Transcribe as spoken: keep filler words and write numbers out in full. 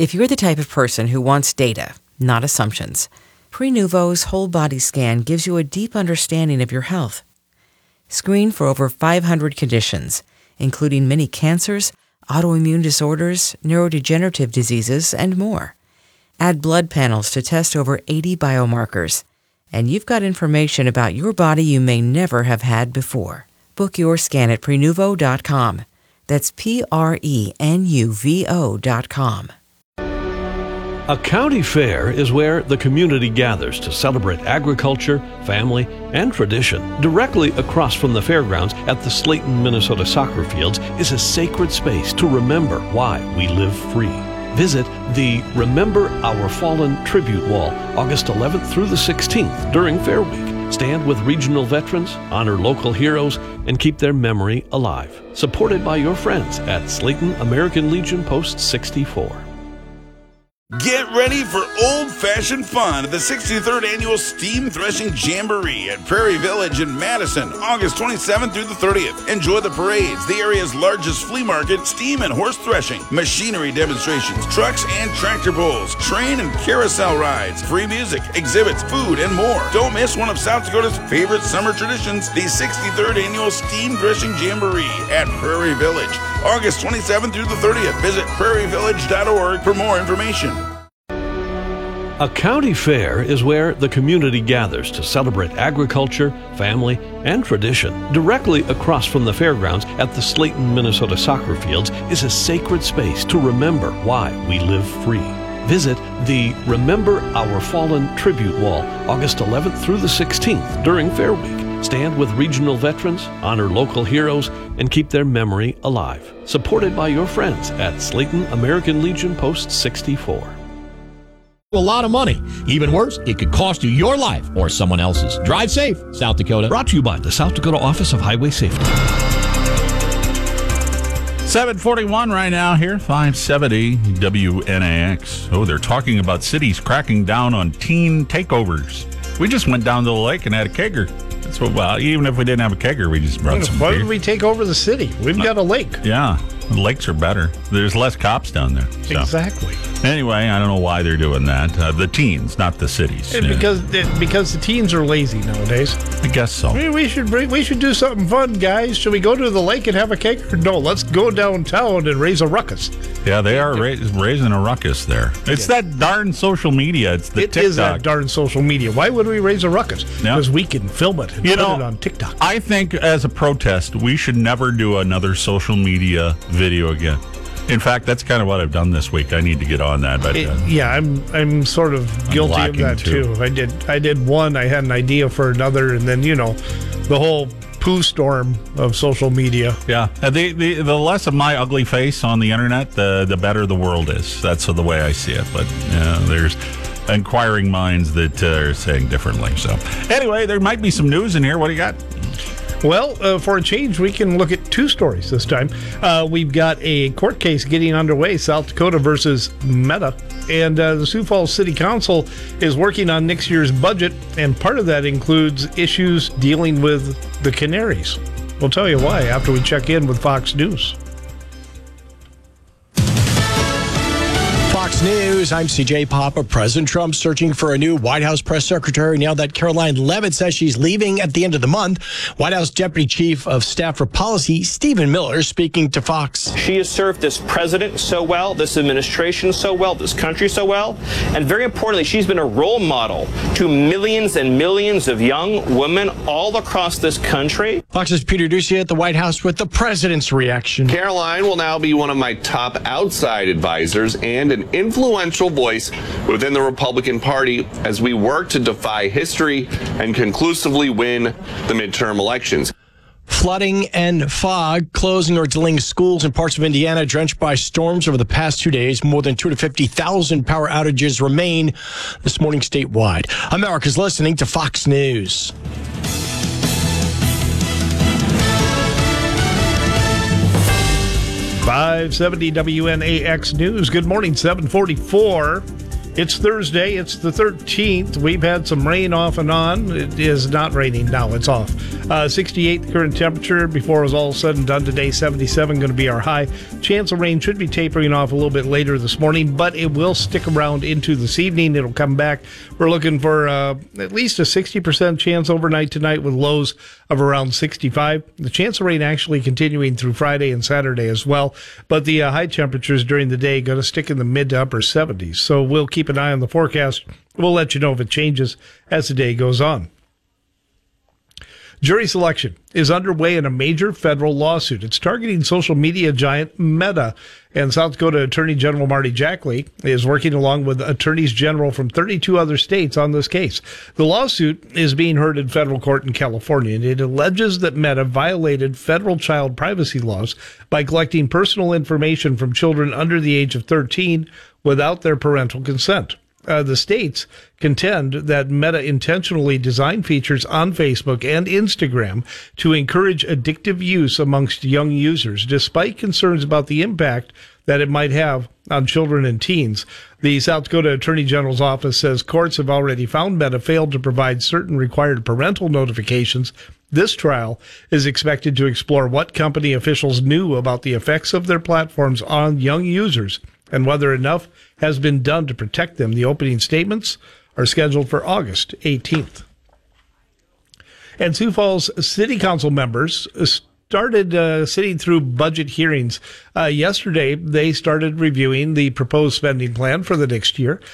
If you're the type of person who wants data, not assumptions, Prenuvo's whole body scan gives you a deep understanding of your health. Screen for over five hundred conditions, including many cancers, autoimmune disorders, neurodegenerative diseases, and more. Add blood panels to test over eighty biomarkers, and you've got information about your body you may never have had before. Book your scan at Prenuvo dot com. That's P R E N U V O dot com. A county fair is where the community gathers to celebrate agriculture, family, and tradition. Directly across from the fairgrounds at the Slayton, Minnesota soccer fields is a sacred space to remember why we live free. Visit the Remember Our Fallen Tribute Wall August eleventh through the sixteenth during Fair Week. Stand with regional veterans, honor local heroes, and keep their memory alive. Supported by your friends at Slayton American Legion Post sixty-four. Get ready for old-fashioned fun at the sixty-third Annual Steam Threshing Jamboree at Prairie Village in Madison, August twenty-seventh through the thirtieth. Enjoy the parades, the area's largest flea market, steam and horse threshing, machinery demonstrations, trucks and tractor pulls, train and carousel rides, free music, exhibits, food, and more. Don't miss one of South Dakota's favorite summer traditions, the sixty-third Annual Steam Threshing Jamboree at Prairie Village, August twenty-seventh through the thirtieth. Visit prairie village dot org for more information. A county fair is where the community gathers to celebrate agriculture, family, and tradition. Directly across from the fairgrounds at the Slayton, Minnesota soccer fields is a sacred space to remember why we live free. Visit the Remember Our Fallen Tribute Wall August eleventh through the sixteenth during Fair Week. Stand with regional veterans, honor local heroes, and keep their memory alive. Supported by your friends at Slayton American Legion Post sixty-four. A lot of money. Even worse, it could cost you your life or someone else's. Drive safe, South Dakota. Brought to you by the South Dakota Office of Highway Safety. seven forty-one right now here, five seventy W N A X. Oh, they're talking about cities cracking down on teen takeovers. We just went down to the lake and had a kegger. That's what, well, even if we didn't have a kegger, we just brought some Why beer. would we take over the city? We've got a lake. Yeah, the lakes are better. There's less cops down there. So. Exactly. Anyway, I don't know why they're doing that. Uh, the teens, not the cities. And because it, because the teens are lazy nowadays. I guess so. I mean, we should bring, we should do something fun, guys. Should we go to the lake and have a cake? Or no, let's go downtown and raise a ruckus. Yeah, they are ra- raising a ruckus there. It's yeah. that darn social media. It's the it TikTok. It is that darn social media. Why would we raise a ruckus? Because yeah. we can film it and you put know, it on TikTok. I think as a protest, we should never do another social media video again. In fact, that's kind of what I've done this week. I need to get on that. But uh, it, yeah, I'm I'm sort of guilty of that too. too. I did I did one. I had an idea for another, and then you know, the whole poo storm of social media. Yeah, uh, the, the the less of my ugly face on the internet, the the better the world is. That's the way I see it. But uh, there's inquiring minds that uh, are saying differently. So anyway, there might be some news in here. What do you got? Well, uh, for a change, we can look at two stories this time. Uh, we've got a court case getting underway, South Dakota versus Meta. And uh, the Sioux Falls City Council is working on next year's budget, and part of that includes issues dealing with the Canaries. We'll tell you why after we check in with Fox News. Fox News, I'm C J Papa. President Trump searching for a new White House press secretary now that Caroline Leavitt says she's leaving at the end of the month. White House Deputy Chief of Staff for Policy, Stephen Miller, speaking to Fox. She has served this president so well, this administration so well, this country so well, and very importantly, she's been a role model to millions and millions of young women all across this country. Fox's Peter Ducey at the White House with the president's reaction. Caroline will now be one of my top outside advisors and an influential voice within the Republican Party as we work to defy history and conclusively win the midterm elections. Flooding and fog closing or delaying schools in parts of Indiana drenched by storms over the past two days. More than two hundred fifty thousand power outages remain this morning statewide. America's listening to Fox News. five seventy W N A X News. Good morning, seven forty-four. It's Thursday. It's the thirteenth. We've had some rain off and on. It is not raining now. It's off. Uh, sixty-eight the current temperature. Before it was all said and done today, seventy-seven going to be our high. Chance of rain should be tapering off a little bit later this morning, but it will stick around into this evening. It'll come back. We're looking for uh, at least a sixty percent chance overnight tonight with lows of around sixty-five. The chance of rain actually continuing through Friday and Saturday as well, but the uh, high temperatures during the day going to stick in the mid to upper seventies. So we'll keep an eye on the forecast. We'll let you know if it changes as the day goes on. Jury selection is underway in a major federal lawsuit. It's targeting social media giant Meta. And South Dakota Attorney General Marty Jackley is working along with attorneys general from thirty-two other states on this case. The lawsuit is being heard in federal court in California, and it alleges that Meta violated federal child privacy laws by collecting personal information from children under the age of thirteen without their parental consent. Uh, the states contend that Meta intentionally designed features on Facebook and Instagram to encourage addictive use amongst young users, despite concerns about the impact that it might have on children and teens. The South Dakota Attorney General's office says courts have already found Meta failed to provide certain required parental notifications. This trial is expected to explore what company officials knew about the effects of their platforms on young users and whether enough has been done to protect them. The opening statements are scheduled for August eighteenth. And Sioux Falls City Council members started uh, sitting through budget hearings. Uh, yesterday, they started reviewing the proposed spending plan for the next year.